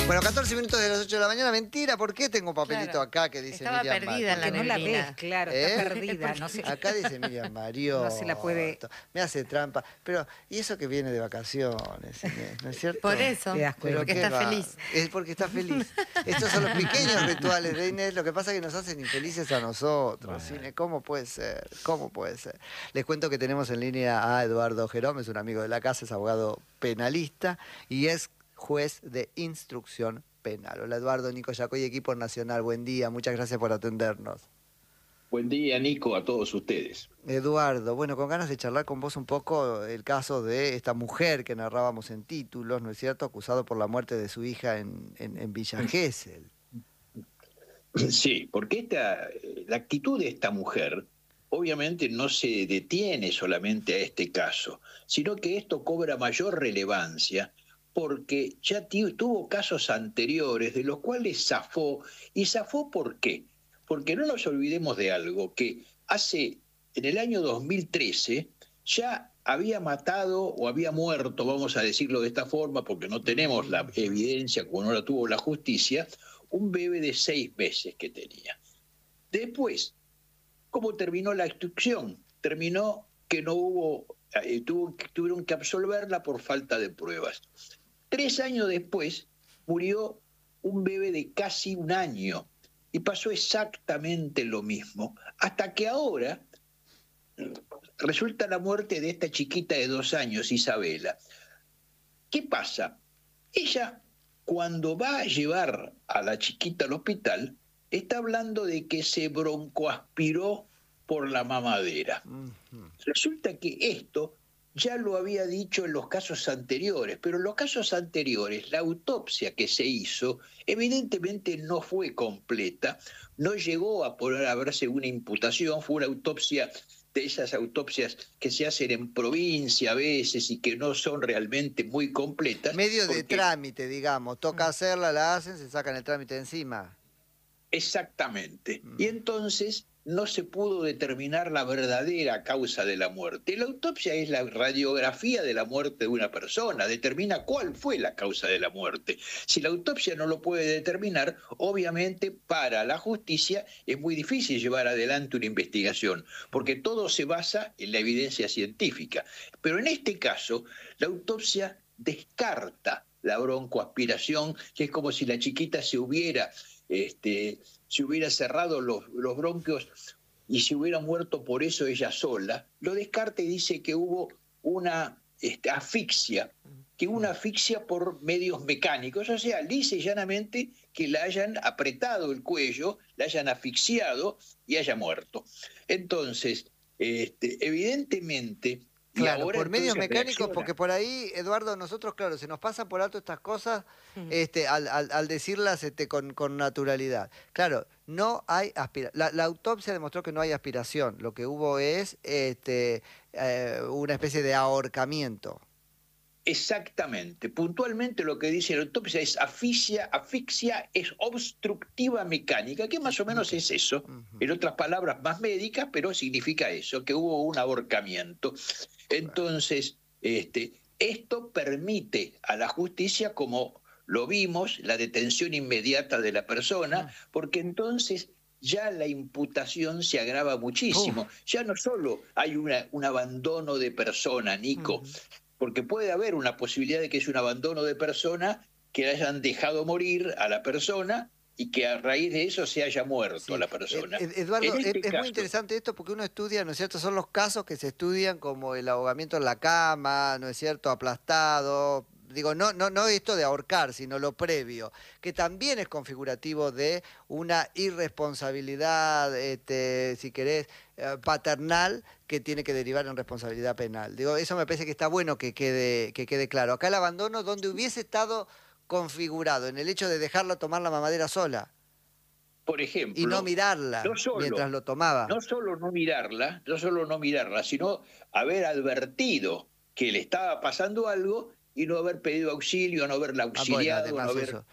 Bueno, 14 minutos de las 8 de la mañana. Mentira, ¿por qué tengo un papelito Claro. acá que dice Estaba Miriam perdida en la Mariotto? Que no la neblina. ves, claro, ¿Eh? está perdida. No sé, Acá dice Miriam Mariotto. no se la puede... Me hace trampa. Pero, ¿y eso que viene de vacaciones, Inés? ¿No es cierto? Por eso, Te das cuenta. porque qué está raro. feliz. Es porque está feliz. Estos son los pequeños rituales de Inés. Lo que pasa es que nos hacen infelices a nosotros. Inés, ¿cómo puede ser? ¿Cómo puede ser? Les cuento que tenemos en línea a Eduardo Jerome, es un amigo de la casa, es abogado penalista y es juez de instrucción penal. Hola Eduardo, Nico Yacoy, equipo nacional. Buen día, muchas gracias por atendernos. Buen día, Nico, a todos ustedes. Eduardo, bueno, con ganas de charlar con vos un poco el caso de esta mujer que narrábamos en títulos, ¿no es cierto?, acusado por la muerte de su hija en Villa Gesell. Sí, porque la actitud de esta mujer obviamente no se detiene solamente a este caso, sino que esto cobra mayor relevancia porque ya tuvo casos anteriores de los cuales zafó. ¿Y zafó por qué? Porque no nos olvidemos de algo, que en el año 2013, ya había matado o había muerto, vamos a decirlo de esta forma, porque no tenemos la evidencia como no la tuvo la justicia, un bebé de 6 meses que tenía. Después, ¿cómo terminó la instrucción? Terminó que no hubo, tuvieron que absolverla por falta de pruebas. 3 años después murió un bebé de casi 1 año y pasó exactamente lo mismo, hasta que ahora resulta la muerte de esta chiquita de 2 años, Isabela. ¿Qué pasa? Ella, cuando va a llevar a la chiquita al hospital, está hablando de que se broncoaspiró por la mamadera. Resulta que esto ya lo había dicho en los casos anteriores, pero en los casos anteriores la autopsia que se hizo evidentemente no fue completa, no llegó a poder haberse una imputación, fue una autopsia de esas autopsias que se hacen en provincia a veces y que no son realmente muy completas. Medio de trámite, digamos. Toca hacerla, la hacen, se sacan el trámite encima. Exactamente. Y entonces no se pudo determinar la verdadera causa de la muerte. La autopsia es la radiografía de la muerte de una persona, determina cuál fue la causa de la muerte. Si la autopsia no lo puede determinar, obviamente para la justicia es muy difícil llevar adelante una investigación, porque todo se basa en la evidencia científica. Pero en este caso, la autopsia descarta la broncoaspiración, que es como si la chiquita se hubiera cerrado los bronquios y se hubiera muerto por eso ella sola. Lo descarta y dice que hubo una asfixia, por medios mecánicos, o sea, lisa y llanamente que la hayan apretado el cuello, la hayan asfixiado y haya muerto. Entonces, evidentemente... Claro, ahora por medios mecánicos, reacciona. porque por ahí, Eduardo, nosotros, claro, se nos pasan por alto estas cosas al decirlas con naturalidad. Claro, no hay aspiración. La autopsia demostró que no hay aspiración. Lo que hubo es una especie de ahorcamiento. Exactamente. Puntualmente lo que dice la autopsia es asfixia es obstructiva mecánica, que más o menos es eso. En otras palabras más médicas, pero significa eso, que hubo un ahorcamiento. Entonces, esto permite a la justicia, como lo vimos, la detención inmediata de la persona, porque entonces ya la imputación se agrava muchísimo. Ya no solo hay un abandono de persona, Nico, porque puede haber una posibilidad de que es un abandono de persona, que hayan dejado morir a la persona y que a raíz de eso se haya muerto la persona. Eduardo, es muy interesante esto porque uno estudia, ¿no es cierto? Son los casos que se estudian como el ahogamiento en la cama, ¿no es cierto? Aplastado. Digo, no esto de ahorcar, sino lo previo, que también es configurativo de una irresponsabilidad, si querés, paternal, que tiene que derivar en responsabilidad penal. Digo, eso me parece que está bueno que quede claro. Acá el abandono donde hubiese estado configurado, en el hecho de dejarla tomar la mamadera sola. Por ejemplo, y no mirarla mientras lo tomaba. No solo no mirarla, sino haber advertido que le estaba pasando algo y no haber pedido auxilio, no haberla auxiliado, bueno, no haber... eso.